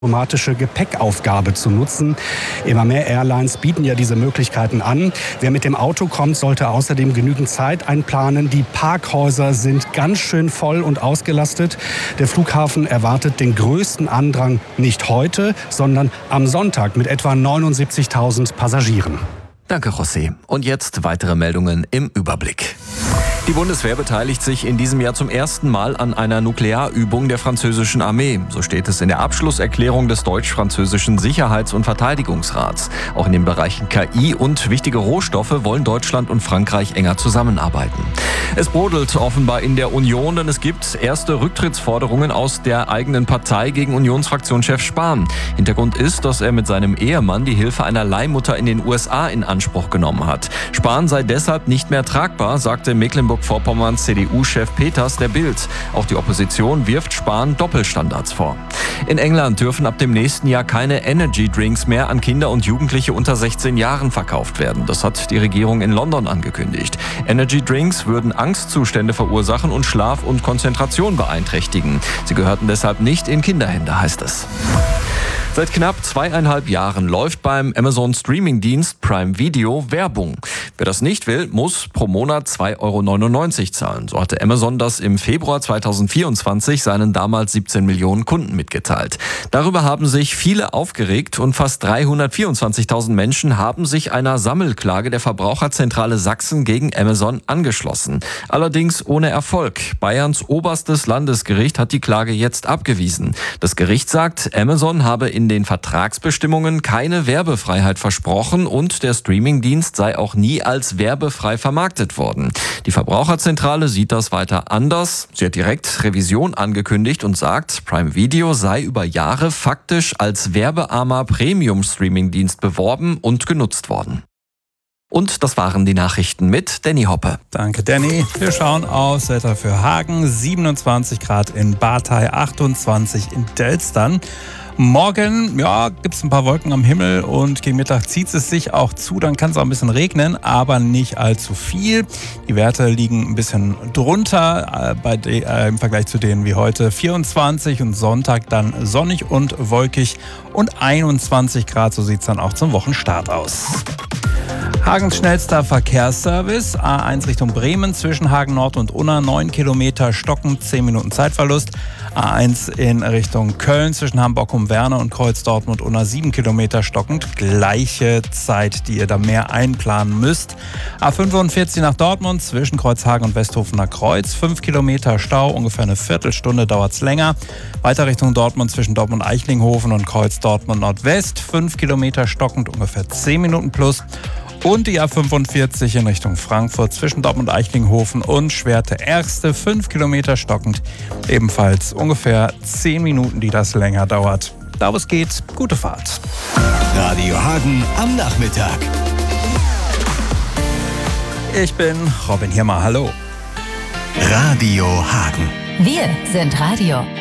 automatische Gepäckaufgabe zu nutzen. Immer mehr Airlines bieten ja diese Möglichkeiten an. Wer mit dem Auto kommt, sollte außerdem genügend Zeit einplanen. Die Parkhäuser sind ganz schön voll und ausgelastet. Der Flughafen erwartet den größten Andrang nicht heute, sondern am Sonntag mit etwa 79.000 Passagieren. Danke, José. Und jetzt weitere Meldungen im Überblick. Die Bundeswehr beteiligt sich in diesem Jahr zum ersten Mal an einer Nuklearübung der französischen Armee. So steht es in der Abschlusserklärung des deutsch-französischen Sicherheits- und Verteidigungsrats. Auch in den Bereichen KI und wichtige Rohstoffe wollen Deutschland und Frankreich enger zusammenarbeiten. Es brodelt offenbar in der Union, denn es gibt erste Rücktrittsforderungen aus der eigenen Partei gegen Unionsfraktionschef Spahn. Hintergrund ist, dass er mit seinem Ehemann die Hilfe einer Leihmutter in den USA in Anspruch genommen hat. Spahn sei deshalb nicht mehr tragbar, sagte Mecklenburg-Vorpommerns CDU-Chef Peters der Bild. Auch die Opposition wirft Spahn Doppelstandards vor. In England dürfen ab dem nächsten Jahr keine Energy-Drinks mehr an Kinder und Jugendliche unter 16 Jahren verkauft werden. Das hat die Regierung in London angekündigt. Energy-Drinks würden Angstzustände verursachen und Schlaf und Konzentration beeinträchtigen. Sie gehörten deshalb nicht in Kinderhände, heißt es. Seit knapp 2,5 Jahren läuft beim Amazon-Streaming-Dienst Prime Video Werbung. Wer das nicht will, muss pro Monat 2,99 € zahlen. So hatte Amazon das im Februar 2024 seinen damals 17 Millionen Kunden mitgeteilt. Darüber haben sich viele aufgeregt und fast 324.000 Menschen haben sich einer Sammelklage der Verbraucherzentrale Sachsen gegen Amazon angeschlossen. Allerdings ohne Erfolg. Bayerns oberstes Landesgericht hat die Klage jetzt abgewiesen. Das Gericht sagt, Amazon habe in den Vertragsbestimmungen keine Werbefreiheit versprochen und der Streamingdienst sei auch nie als werbefrei vermarktet worden. Die Verbraucherzentrale sieht das weiter anders. Sie hat direkt Revision angekündigt und sagt, Prime Video sei über Jahre faktisch als werbearmer Premium-Streamingdienst beworben und genutzt worden. Und das waren die Nachrichten mit Danny Hoppe. Danke, Danny. Wir schauen aufs Wetter für Hagen. 27 Grad in Bartei, 28 in Delstern. Morgen, gibt es ein paar Wolken am Himmel und gegen Mittag zieht es sich auch zu. Dann kann es auch ein bisschen regnen, aber nicht allzu viel. Die Werte liegen ein bisschen drunter im Vergleich zu denen wie heute. 24 und Sonntag dann sonnig und wolkig und 21 Grad. So sieht es dann auch zum Wochenstart aus. Hagens schnellster Verkehrsservice, A1 Richtung Bremen, zwischen Hagen Nord und Unna, 9 Kilometer stockend, 10 Minuten Zeitverlust. A1 in Richtung Köln, zwischen Hamburg-Werne und Kreuz Dortmund-Unna, 7 Kilometer stockend, gleiche Zeit, die ihr da mehr einplanen müsst. A45 nach Dortmund, zwischen Kreuzhagen und Westhofener Kreuz, 5 Kilometer Stau, ungefähr eine Viertelstunde dauert es länger. Weiter Richtung Dortmund, zwischen Dortmund-Eichlinghofen und Kreuz Dortmund-Nordwest, 5 Kilometer stockend, ungefähr 10 Minuten plus. Und die A45 in Richtung Frankfurt zwischen Dortmund-Eichlinghofen und Schwerte-Erste, 5 Kilometer stockend, ebenfalls ungefähr 10 Minuten, die das länger dauert. Da wo es geht, gute Fahrt. Radio Hagen am Nachmittag. Ich bin Robin Hirmer, hallo. Radio Hagen. Wir sind Radio.